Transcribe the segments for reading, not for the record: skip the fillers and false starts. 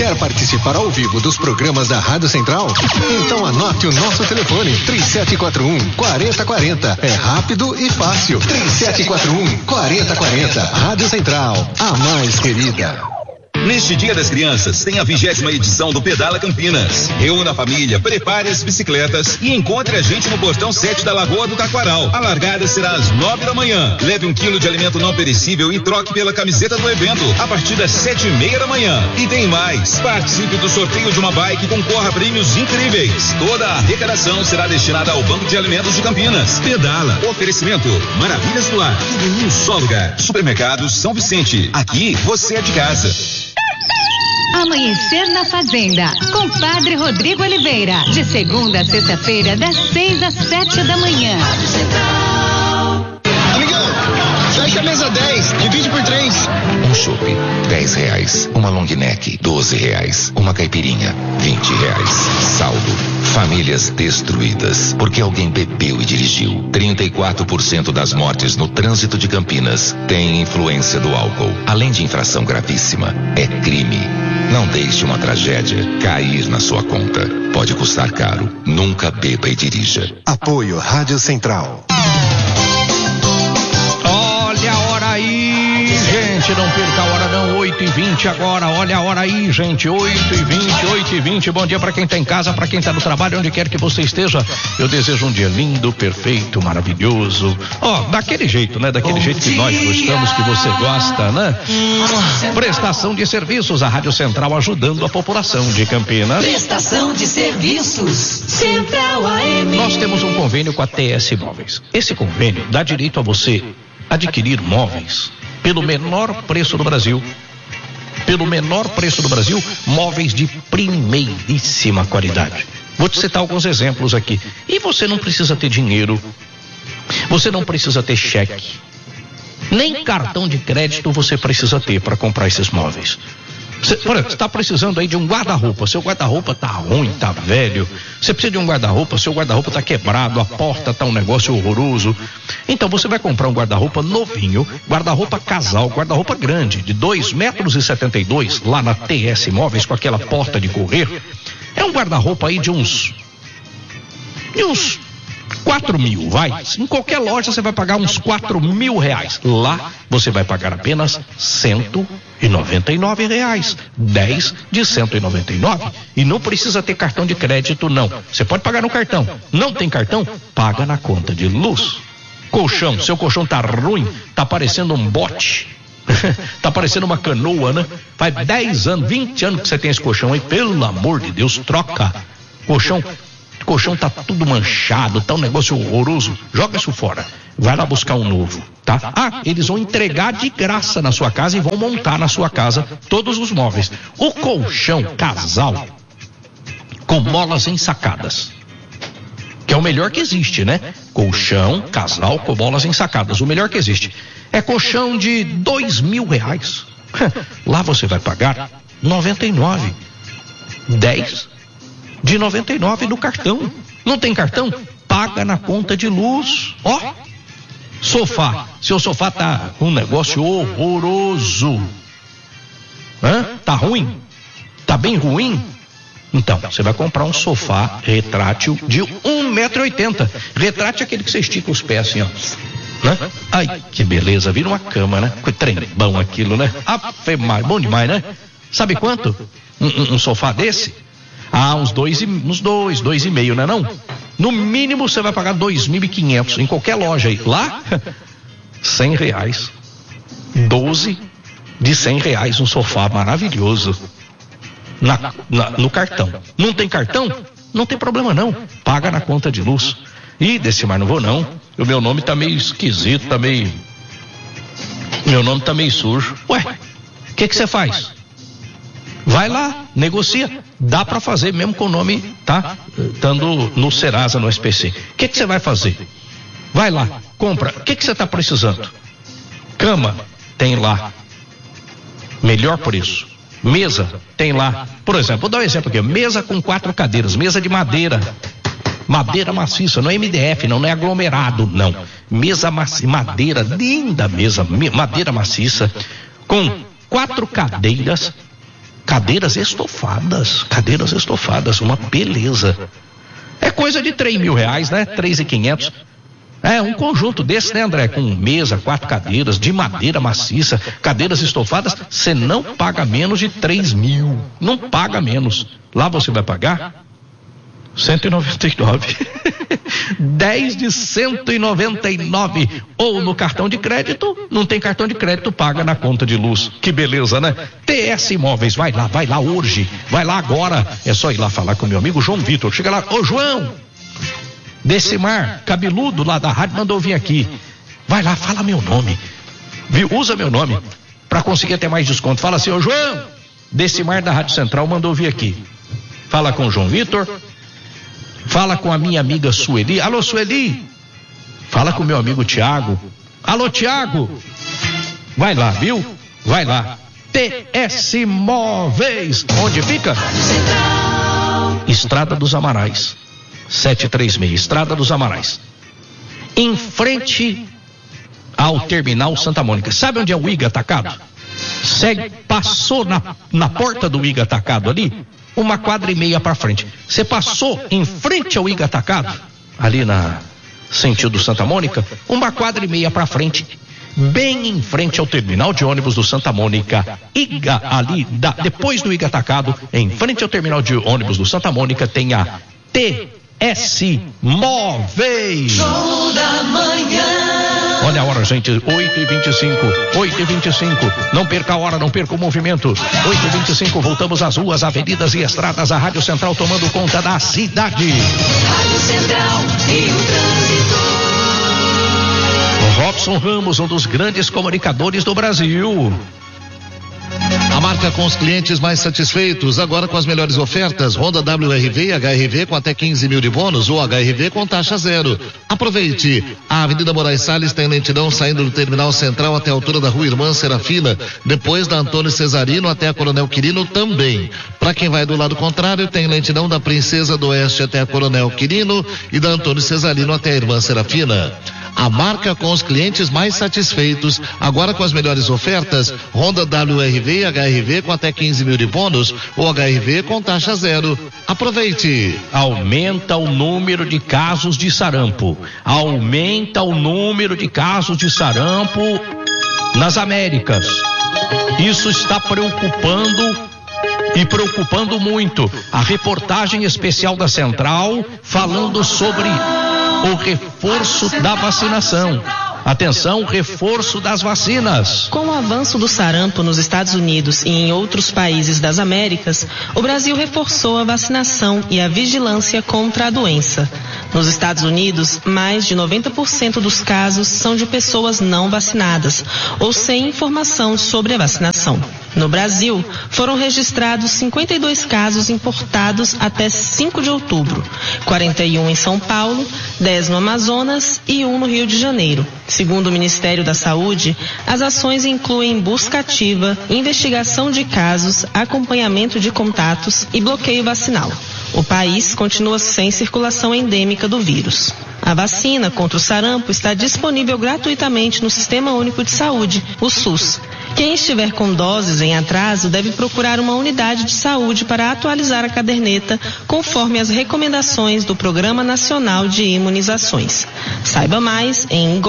Quer participar ao vivo dos programas da Rádio Central? Então anote o nosso telefone, 3741-4040. É rápido e fácil. 3741-4040. Rádio Central, a mais querida. Neste Dia das Crianças, tem a 20ª edição do Pedala Campinas. Reúna a família, prepare as bicicletas e encontre a gente no portão 7 da Lagoa do Taquaral. A largada será às 9 da manhã. Leve 1 quilo de alimento não perecível e troque pela camiseta do evento a partir das 7:30 da manhã. E tem mais. Participe do sorteio de uma bike e concorra a prêmios incríveis. Toda a arrecadação será destinada ao Banco de Alimentos de Campinas. Pedala. Oferecimento Maravilhas do Lar. Tudo em um só lugar. Supermercados São Vicente. Aqui você é de casa. Amanhecer na Fazenda, com Padre Rodrigo Oliveira, de segunda a sexta-feira, das 6 às 7 da manhã. Amigão, fecha a mesa 10, divide por 3. Um chopp, R$10. Uma long neck, R$12. Uma caipirinha, R$20. Saldo, famílias destruídas, porque alguém bebeu e dirigiu. 34% das mortes no trânsito de Campinas têm influência do álcool. Além de infração gravíssima, é crime. Não deixe uma tragédia cair na sua conta. Pode custar caro. Nunca beba e dirija. Apoio Rádio Central. Olha a hora aí, gente, não perca a hora não, 8h20 agora, olha a hora aí, gente, 8h20, bom dia pra quem tá em casa, pra quem tá no trabalho, onde quer que você esteja, eu desejo um dia lindo, perfeito, maravilhoso, daquele jeito, né, daquele jeito que nós gostamos, que você gosta, né? Prestação de serviços, a Rádio Central ajudando a população de Campinas. Prestação de serviços, Central AM. Nós temos um convênio com a TS Móveis, esse convênio dá direito a você adquirir móveis pelo menor preço do Brasil. Pelo menor preço do Brasil, móveis de primeiríssima qualidade. Vou te citar alguns exemplos aqui. E você não precisa ter dinheiro, você não precisa ter cheque, nem cartão de crédito você precisa ter para comprar esses móveis. Você está precisando aí de um guarda-roupa, seu guarda-roupa tá ruim, tá velho, você precisa de um guarda-roupa, seu guarda-roupa tá quebrado, a porta tá um negócio horroroso, então você vai comprar um guarda-roupa novinho, guarda-roupa casal, guarda-roupa grande, de 2,72 metros, lá na TS Móveis, com aquela porta de correr, é um guarda-roupa aí de uns 4 mil, vai. Em qualquer loja você vai pagar uns R$4.000. Lá você vai pagar apenas R$199. 10 de 199. E não precisa ter cartão de crédito, não. Você pode pagar no cartão. Não tem cartão? Paga na conta de luz. Colchão, seu colchão tá ruim, tá parecendo um bote. Tá parecendo uma canoa, né? Faz 10 anos, 20 anos que você tem esse colchão aí. Pelo amor de Deus, troca. Colchão tá tudo manchado, tá um negócio horroroso, joga isso fora, vai lá buscar um novo, tá? Eles vão entregar de graça na sua casa e vão montar na sua casa todos os móveis. O colchão casal com molas ensacadas, que é o melhor que existe, né? Colchão casal com molas ensacadas, o melhor que existe. É colchão de R$2.000. Lá você vai pagar 99, 10 de 99 no cartão. Não tem cartão? Paga na conta de luz. Sofá. Seu sofá tá um negócio horroroso. Tá ruim? Tá bem ruim? Então, você vai comprar um sofá retrátil de 1,80 m. Retrátil é aquele que você estica os pés assim, ó. Ai, que beleza, vira uma cama, né? Que trem bom aquilo, né? Bom demais, né? Sabe quanto? Um sofá desse? Uns 2,5, né não? No mínimo você vai pagar 2.500 em qualquer loja aí. Lá, R$100. 12 de R$100, um sofá maravilhoso. No cartão. Não tem cartão? Não tem problema não. Paga na conta de luz. Decimar, não vou não. O meu nome tá meio esquisito, meu nome tá meio sujo. Ué, o que você faz? Vai lá, negocia. Dá para fazer mesmo com o nome, tá? Estando no Serasa, no SPC. O que você vai fazer? Vai lá, compra. O que você tá precisando? Cama, tem lá. Melhor preço. Mesa, tem lá. Por exemplo, vou dar um exemplo aqui. Mesa com 4 cadeiras, mesa de madeira. Madeira maciça, não é MDF, não é aglomerado, não. Mesa madeira, linda mesa, madeira maciça, com 4 cadeiras, cadeiras estofadas, uma beleza. É coisa de R$3.000, né? 3.500. É um conjunto desse, né, André? Com mesa, 4 cadeiras, de madeira maciça, cadeiras estofadas, você não paga menos de 3.000. Não paga menos. Lá você vai pagar 199. 10 de 199. Ou no cartão de crédito. Não tem cartão de crédito, paga na conta de luz. Que beleza, né? TS Imóveis, vai lá hoje, vai lá agora. É só ir lá falar com meu amigo João Vitor. Chega lá, ô João, Decimar, cabeludo lá da rádio, mandou vir aqui. Vai lá, fala meu nome, viu? Usa meu nome pra conseguir ter mais desconto. Fala assim, ô João, Decimar da Rádio Central mandou vir aqui. Fala com o João Vitor. Fala com a minha amiga Sueli. Alô, Sueli. Fala com o meu amigo Tiago. Alô, Tiago. Vai lá, viu? Vai lá. TS Móveis. Onde fica? Estrada dos Amarais. 736. Estrada dos Amarais. Em frente ao Terminal Santa Mônica. Sabe onde é o Iga Atacado? Passou na porta do Iga Atacado ali, 1,5 quadra para frente. Você passou em frente ao Iga Atacado, ali na sentido Santa Mônica, 1,5 quadra para frente, bem em frente ao terminal de ônibus do Santa Mônica, Iga, ali, depois do Iga Atacado, em frente ao terminal de ônibus do Santa Mônica, tem a TS Móveis. Show da manhã. Olha a hora, gente, 8h25. Não perca a hora, não perca o movimento. 8h25, voltamos às ruas, avenidas e estradas. A Rádio Central tomando conta da cidade. Rádio Central e o trânsito. Robson Ramos, um dos grandes comunicadores do Brasil. A marca com os clientes mais satisfeitos, agora com as melhores ofertas. Honda WRV e HRV com até 15 mil de bônus ou HRV com taxa zero. Aproveite. A Avenida Moraes Salles tem lentidão saindo do Terminal Central até a altura da Rua Irmã Serafina, depois da Antônio Cesarino até a Coronel Quirino também. Para quem vai do lado contrário, tem lentidão da Princesa do Oeste até a Coronel Quirino e da Antônio Cesarino até a Irmã Serafina. A marca com os clientes mais satisfeitos, agora com as melhores ofertas. Honda WRV e HRV com até 15 mil de bônus ou HRV com taxa zero. Aproveite. Aumenta o número de casos de sarampo. Aumenta o número de casos de sarampo nas Américas. Isso está preocupando muito. A reportagem especial da Central falando sobre o reforço da vacinação. Atenção, reforço das vacinas. Com o avanço do sarampo nos Estados Unidos e em outros países das Américas, o Brasil reforçou a vacinação e a vigilância contra a doença. Nos Estados Unidos, mais de 90% dos casos são de pessoas não vacinadas ou sem informação sobre a vacinação. No Brasil, foram registrados 52 casos importados até 5 de outubro, 41 em São Paulo, 10 no Amazonas e 1 no Rio de Janeiro. Segundo o Ministério da Saúde, as ações incluem busca ativa, investigação de casos, acompanhamento de contatos e bloqueio vacinal. O país continua sem circulação endêmica do vírus. A vacina contra o sarampo está disponível gratuitamente no Sistema Único de Saúde, o SUS. Quem estiver com doses em atraso deve procurar uma unidade de saúde para atualizar a caderneta conforme as recomendações do Programa Nacional de Imunizações. Saiba mais em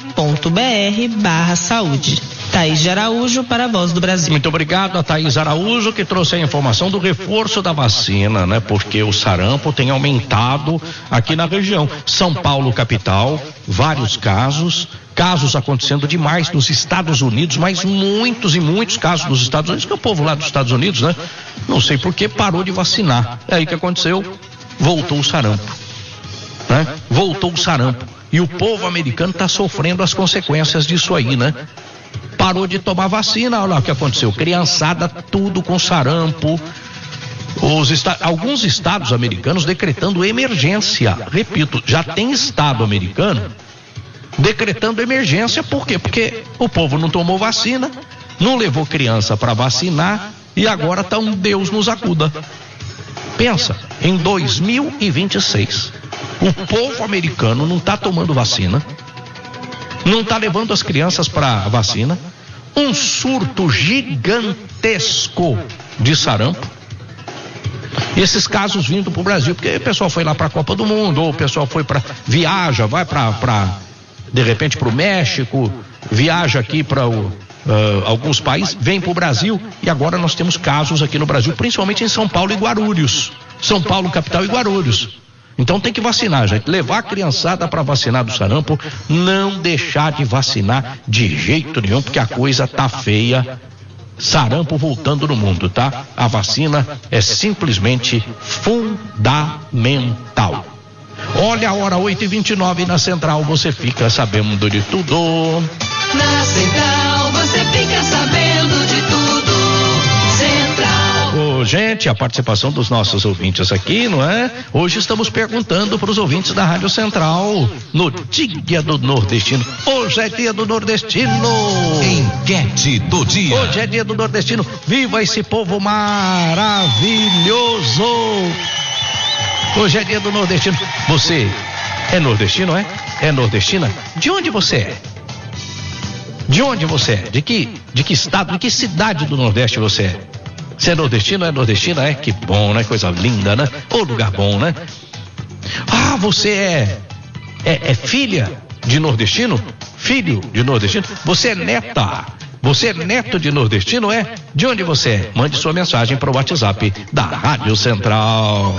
gov.br/saúde. Thaís de Araújo para a Voz do Brasil. Muito obrigado a Thaís Araújo, que trouxe a informação do reforço da vacina, né? Porque o sarampo tem aumentado aqui na região. São Paulo, capital, vários casos acontecendo demais nos Estados Unidos, mas muitos e muitos casos nos Estados Unidos, que o povo lá dos Estados Unidos, né? Não sei por que parou de vacinar. É aí que aconteceu, voltou o sarampo, né? Voltou o sarampo. E o povo americano está sofrendo as consequências disso aí, né? Parou de tomar vacina, olha lá o que aconteceu. Criançada, tudo com sarampo. Alguns estados americanos decretando emergência. Repito, já tem estado americano decretando emergência. Por quê? Porque o povo não tomou vacina, não levou criança para vacinar e agora tá um Deus nos acuda. Pensa, em 2026, o povo americano não tá tomando vacina, não tá levando as crianças para vacina, um surto gigantesco de sarampo. Esses casos vindo para o Brasil, porque o pessoal foi lá para a Copa do Mundo, ou o pessoal foi viaja, vai para de repente para o México, viaja aqui para alguns países, vem para o Brasil, e agora nós temos casos aqui no Brasil, principalmente em São Paulo e Guarulhos. São Paulo, capital, e Guarulhos. Então tem que vacinar, gente. Levar a criançada para vacinar do sarampo, não deixar de vacinar de jeito nenhum, porque a coisa tá feia. Sarampo voltando no mundo, tá? A vacina é simplesmente fundamental. Olha a hora 8h29 na Central, você fica sabendo de tudo. Na Central você fica sabendo de tudo. Central. Ô, gente, a participação dos nossos ouvintes aqui, não é? Hoje estamos perguntando para os ouvintes da Rádio Central no Dia do Nordestino. Hoje é Dia do Nordestino. Enquete do dia. Hoje é Dia do Nordestino. Viva esse povo maravilhoso. Hoje é Dia do Nordestino. Você é nordestino, é? É nordestina? De onde você é? De onde você é? De que estado, de que cidade do Nordeste você é? Você é nordestino, é nordestina? É, que bom, né? Coisa linda, né? Ô, lugar bom, né? Ah, você é filha de nordestino? Filho de nordestino? Você é neta? Você é neto de nordestino, é? De onde você é? Mande sua mensagem para o WhatsApp da Rádio Central.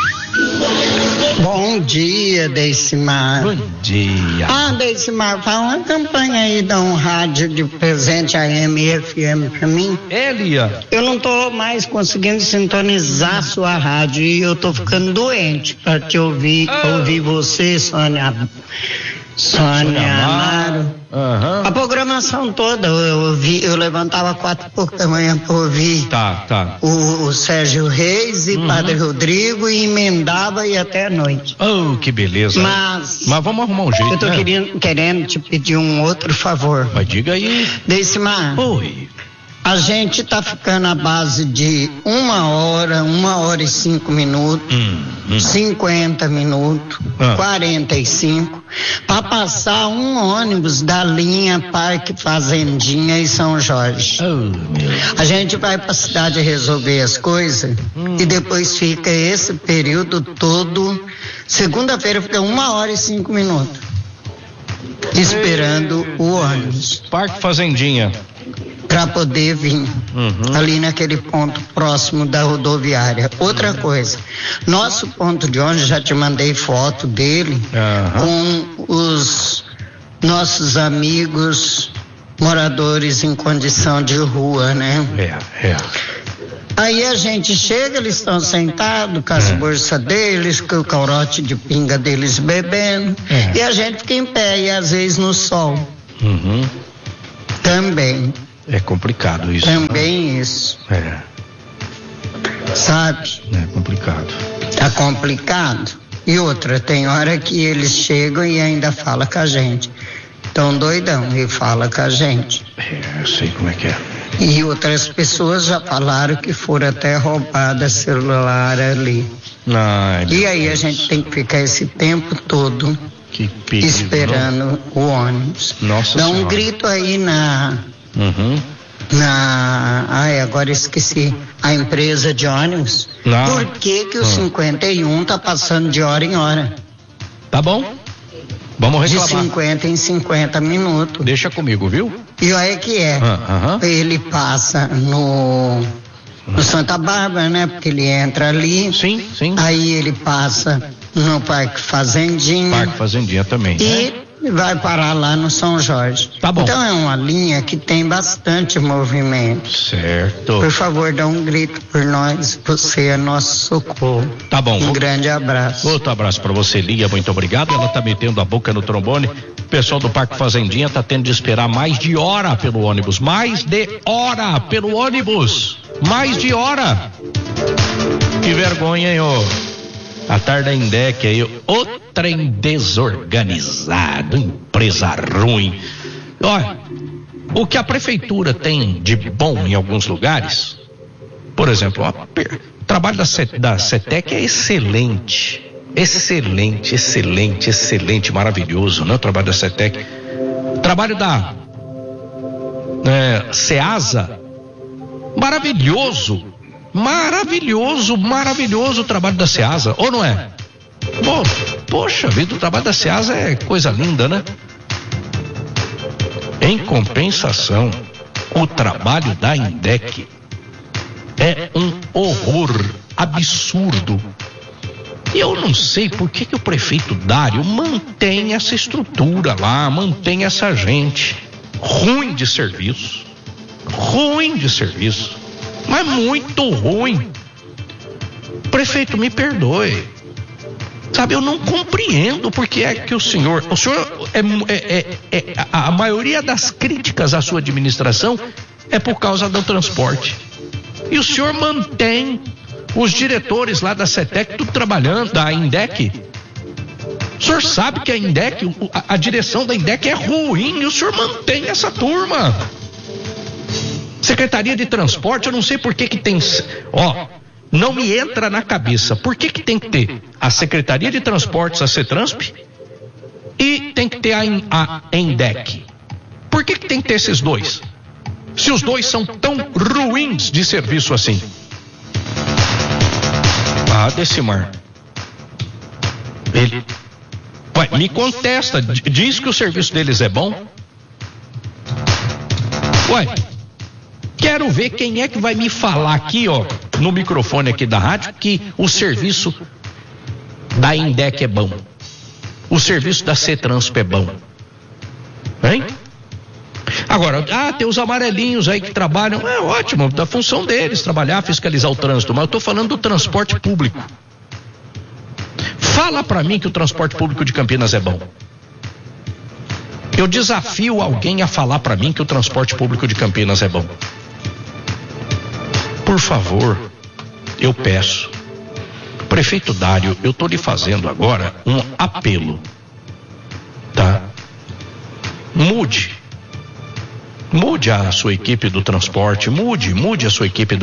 Bom dia, Deicimar. Bom dia. Deicimar, faz uma campanha aí, dá um rádio de presente AM e FM pra mim. Elia. Eu não tô mais conseguindo sintonizar sua rádio e eu tô ficando doente pra te ouvir, ouvir você, Sônia Amaro. Uhum. A programação toda, eu levantava 4h da manhã pra ouvir o Sérgio Reis e Padre Rodrigo e emendava e até a noite. Oh, que beleza. Mas vamos arrumar um jeito, eu tô querendo te pedir um outro favor. Mas diga aí. Deicimar. Oi. A gente tá ficando à base de 1 hora e 5 minutos, 50 minutos, 45, para passar um ônibus da linha Parque Fazendinha e São Jorge. A gente vai para a cidade resolver as coisas e depois fica esse período todo. Segunda-feira fica 1 hora e 5 minutos esperando o ônibus. Parque Fazendinha. Para poder vir ali naquele ponto próximo da rodoviária. Outra coisa, nosso ponto de ônibus, já te mandei foto dele com os nossos amigos moradores em condição de rua, né? Aí a gente chega, eles estão sentados com as bolsas deles, com o corote de pinga deles bebendo, e a gente fica em pé, e às vezes no sol. Também. É complicado isso. Também isso. Sabe? É complicado. Tá complicado. E outra, tem hora que eles chegam e ainda falam com a gente. Tão doidão e fala com a gente. Eu sei como é que é. E outras pessoas já falaram que foram até roubadas celular ali. E aí a gente tem que ficar esse tempo todo esperando o ônibus. Nossa Dá um Senhora. grito aí agora esqueci, a empresa de ônibus. Por que que o 51 tá passando de hora em hora? Tá bom. Vamos reclamar. De 50 em 50 minutos. Deixa comigo, viu? E olha que é. Ele passa no Santa Bárbara, né? Porque ele entra ali. Sim. Aí ele passa no Parque Fazendinha. Parque Fazendinha também. E vai parar lá no São Jorge. Tá bom. Então é uma linha que tem bastante movimento. Certo. Por favor, dá um grito por nós. Você é nosso socorro. Tá bom. Um grande abraço. Outro abraço pra você, Lia. Muito obrigado. Ela tá metendo a boca no trombone. O pessoal do Parque Fazendinha tá tendo de esperar mais de hora pelo ônibus. Mais de hora pelo ônibus. Mais de hora. Que vergonha, hein, ô. A Tardendec aí, o trem desorganizado, empresa ruim. Olha, o que a prefeitura tem de bom em alguns lugares, por exemplo, o trabalho da CETEC é excelente, maravilhoso, né? O trabalho da CETEC. O trabalho da CEASA, maravilhoso. Maravilhoso o trabalho da SEASA, ou não é? Bom, poxa vida, o trabalho da SEASA é coisa linda, né? Em compensação, o trabalho da INDEC é um horror absurdo. E eu não sei por que o prefeito Dário mantém essa estrutura lá, mantém essa gente ruim de serviço, mas muito ruim. Prefeito, me perdoe. Sabe, eu não compreendo porque é que o senhor a maioria das críticas à sua administração é por causa do transporte. E o senhor mantém os diretores lá da CETEC tudo trabalhando, da INDEC. O senhor sabe que a INDEC, a direção da INDEC é ruim e o senhor mantém essa turma. Secretaria de Transporte, eu não sei por que tem... Não me entra na cabeça. Por que tem que ter a Secretaria de Transportes, a CETRANSP, e tem que ter a INDEC? Por que tem que ter esses dois? Se os dois são tão ruins de serviço assim. Decimar. Ele... me contesta. Diz que o serviço deles é bom. Quero ver quem é que vai me falar aqui, no microfone aqui da rádio, que o serviço da INDEC é bom. O serviço da CETRANSP é bom. Hein? Agora, tem os amarelinhos aí que trabalham, é ótimo, da função deles, trabalhar, fiscalizar o trânsito, mas eu tô falando do transporte público. Fala pra mim que o transporte público de Campinas é bom. Eu desafio alguém a falar pra mim que o transporte público de Campinas é bom. Por favor, eu peço. Prefeito Dário, eu tô lhe fazendo agora um apelo, tá? Mude a sua equipe do transporte, mude a sua equipe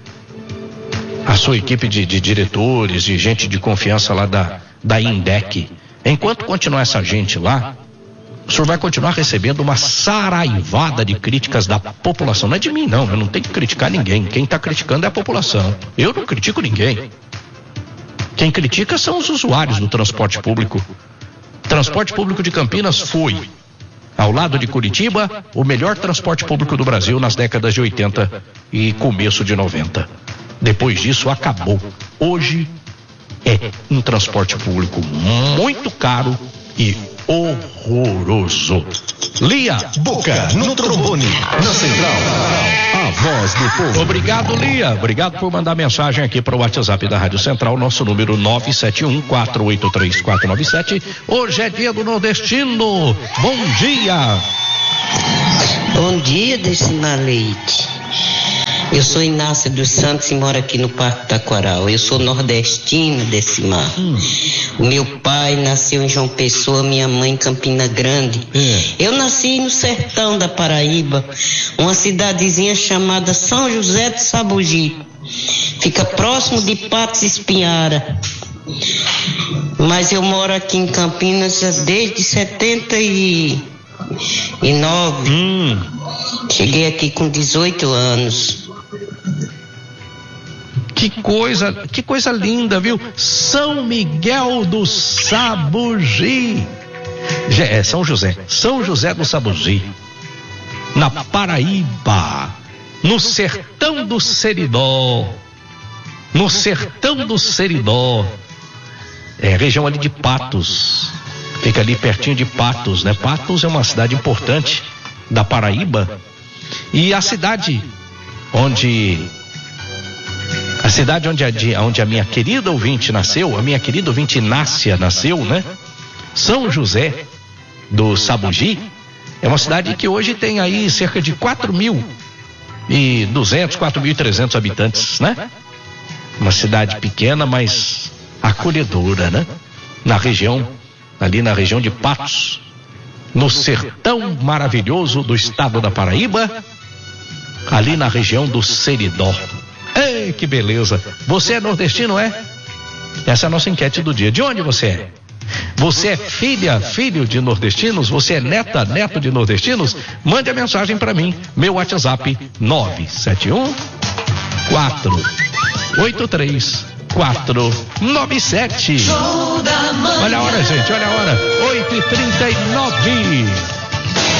de diretores, de gente de confiança lá da INDEC. Enquanto continuar essa gente lá, o senhor vai continuar recebendo uma saraivada de críticas da população. Não é de mim, não. Eu não tenho que criticar ninguém. Quem está criticando é a população. Eu não critico ninguém. Quem critica são os usuários do transporte público. Transporte público de Campinas foi, ao lado de Curitiba, o melhor transporte público do Brasil nas décadas de 80 e começo de 90. Depois disso, acabou. Hoje é um transporte público muito caro e horroroso. Lia Boca no trombone, na central, a voz do povo. Obrigado, Lia. Obrigado por mandar mensagem aqui para o WhatsApp da Rádio Central, nosso número 971-483-497. Hoje é dia do nordestino. Bom dia. Bom dia, Decimar Leite. Eu sou Inácia dos Santos e moro aqui no Parque Taquaral. Eu sou nordestina, Decimar. O meu pai nasceu em João Pessoa, minha mãe em Campina Grande. Eu nasci no sertão da Paraíba, uma cidadezinha chamada São José do Sabugi. Fica próximo de Patos Espinhara. Mas eu moro aqui em Campinas desde 79. Cheguei aqui com 18 anos. Que coisa linda, viu? São Miguel do Sabugi. São José do Sabugi, na Paraíba, no sertão do Seridó. Região ali de Patos. Fica ali pertinho de Patos, né? Patos é uma cidade importante da Paraíba. E a cidade onde a minha querida ouvinte nasceu, a minha querida ouvinte Inácia nasceu, né? São José do Sabugi é uma cidade que hoje tem aí cerca de 4.200, 4.300 habitantes, né? Uma cidade pequena, mas acolhedora, né? Ali na região de Patos, no sertão maravilhoso do estado da Paraíba, ali na região do Seridó. Ei, que beleza! Você é nordestino, é? Essa é a nossa enquete do dia. De onde você é? Você é filho de nordestinos? Você é neto de nordestinos? Mande a mensagem para mim. Meu WhatsApp 971 497. Olha a hora, gente, olha a hora. 8h39.